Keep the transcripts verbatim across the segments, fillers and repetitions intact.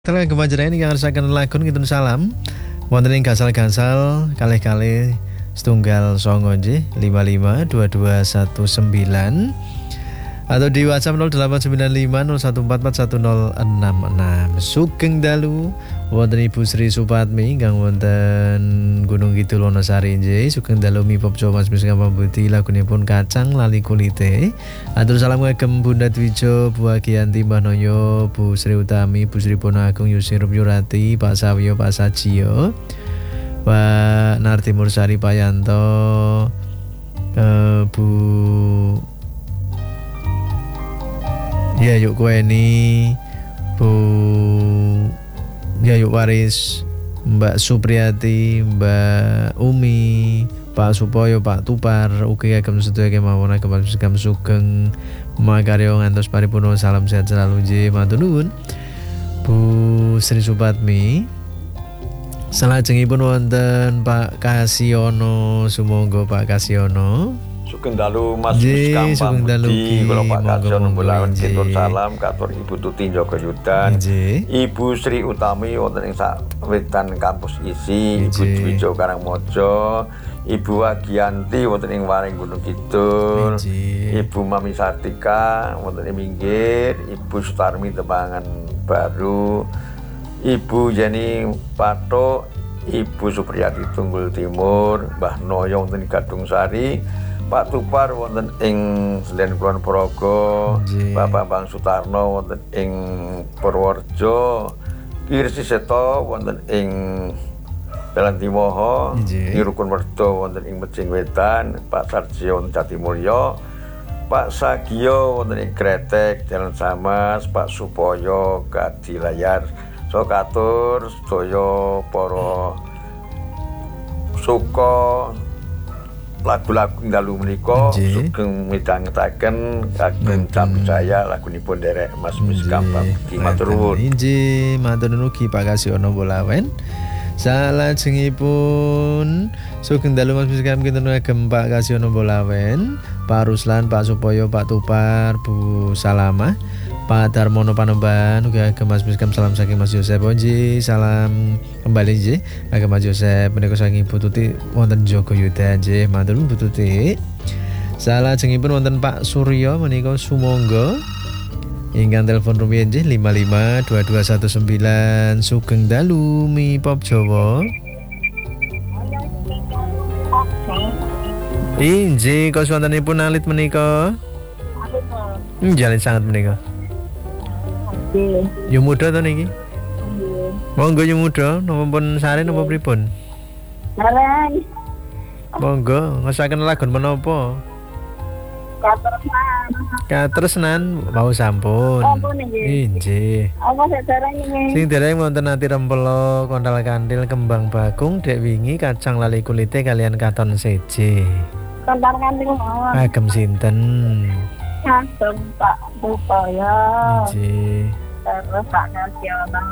Telah kepanjenengan ingkang ngersakaken lakon kinten salam wonten ing gangsal-gangsal kalih-kalih setunggal songo nggih lima lima dua dua satu sembilan atau di WhatsApp nol delapan sembilan lima nol satu empat empat satu nol enam enam. Sugeng dalu wonten Ibu Sri Supatmi ingkang wonten Gunung Kidul Wonosari nggih. Sugeng dalu mi pop Jawa Mas Miskan Pambuti lagunipun Kacang Lali Kulite. Atur salam kagem Bunda Dwijo, Bu Agiyanti, Mbah Noyo, Bu Sri Utami, Bu Sri Pono Agung, Yusirup Yurati, Pak Sawyo, Pak Sajio, Pak Narti Mursari, Pak Yanto, uh, Bu Yayuk Kueni, Bu Yayuk Waris, Mbak Supriyati, Mbak Umi, Pak Supoyo, Pak Tupar, ugi kagem sedaya kemawon agem Miskan sugeng makarya ngantos paripurna. Salam sehat selalu nggih, matur nuwun. Bu Sri Supatmi. Salajengipun wonten Pak Kasiono, sumangga Pak Kasiono. Sugeng dalu Mas Miskan Pambuti, kula Pak Kasiono Bulawan kinten salam katur Ibu Tuti Njogo Yudan, Ibu Sri Utami wonten ing sawetan kampus isi, Ibu Dwijo Karangmojo, Ibu Agiyanti wonten ing Waring Gunung Kidul, Ibu Mami Sartika wonten ing Minggir, Ibu Sutarmi Tembangan Baru, Ibu Yeni Pato, Ibu Supriyati Tunggul Timur, Mbah Noyo wonten ing Gadung Sari, Pak Tupar wonten ing Selen Kulon Progo, Bapak Bang Sutarno wonten ing Purworejo, Kirsi Seto wonten ing Dalan Timoho, Irukun Merdo wonten ing Mejing Wetan, Pak Sarjio wonten Jatimulyo, Pak Sagio wonten ing Gretek, Jalan Samas, Pak Supoyo Kadilayar. So katur sedaya para suka lagu-lagu dalu menika sugeng midhangetaken kagem Cabujaya lagunipun derek Mas Miskan Pambuti. Matur nuwun. Inggih, matur nuwun ugi Pak Kasiono Bolawen. Salajengipun sugeng dalu Mas Miskan kinten kagem Pak Kasiono Bolawen, Pak Ruslan, Pak Supoyo, Pak Tupar, Bu Salamah, Pak Darmono Panembahan, ugi kagem Mas Miskan salam saking Mas Yosep Onji, salam kembali nggih kagem Mas Yosep menika saking Ibu Tuti wonten Njogo Yudan nggih, matur nuwun Bu Tuti. Salajengipun wonten Pak Suryo menika sumangga ingkang telepon rumiyin nggih lima lima dua dua satu sembilan. Sugeng dalu mi pop Jawa. Inggih, kos wontenipun alit menika. Njalin sanget menika. Yu muda to niki? Nggih. Monggo yu muda, napa pun sare napa pripun? Sare. Monggo, ngesaken lagun menapa? Katresnan. Katresnan mau sampun. Inggih. Apa sejarah ini? Sing dereng wonten ati rempelo, kontal kantil, kembang bakung, dek wingi, kacang lali kulite kalian katon seje. Kontal kantil mawon. Agem sinten? Kagem Pak Supoyo. Inggih. Terus Pak Kasiono,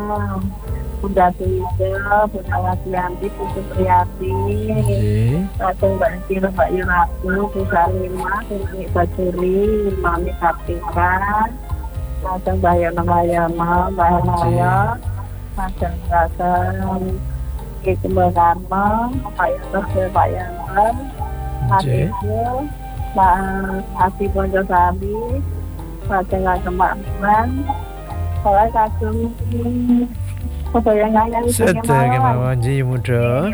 Bunda Dwijo, Bunda Agiyanti, Bu Supriyati, Lajeng Mbak Siro, Mbak Yurati, Bu Salimah, Bu Mami Bajuri, Mami Sartika, Lajeng Mbak Yono Mayono, Mbak Noyo, Lajeng Lajeng Ibu Mbak Karno, Pak Yono, Pak Yono, Pak Ibu, Pak Asi Bonjosari, Lajeng Lajeng Mbak Milan, Kalau kagum sedaya nyanyi sedaya kemawon nggih muda.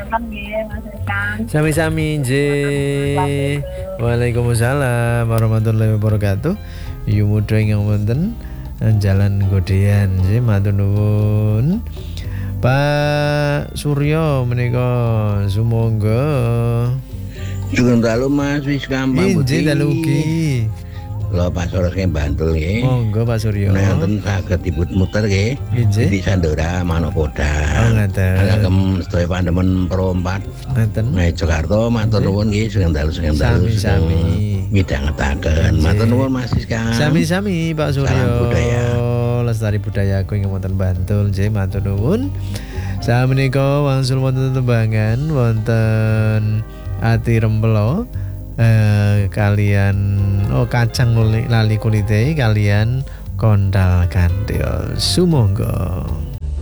Sami-sami nggih. Waalaikumsalam warahmatullahi wabarakatuh. Yu muda ingkang wonten Jalan Godean nggih, matur nuwun. Pak Suryo menika sumangga. Sugeng dalu Mas Miskan Pambuti. Inggih dalu ugi. Lho Pak Soros ke Bantul nggih. Monggo Pak Suryo. Nenten saged dipun muter nggih. Di Sandora Manopoda. Oh ngaten. Kagem sedaya pandemen Pro empat. Ngaten. Nah Jakarta matur nuwun nggih sugeng dalu sugeng dalu. Sami-sami. Midhangetaken. Matur nuwun Mas Miskan. Sami-sami Pak Suryo. Salam budaya. Lestari budaya aku ing wonten Bantul nggih, matur nuwun. Samenika wangsul wonten tembangan wonten ati rempelo. Eh, kalian oh kacang lali kulite kalian kondal kantil sumangga.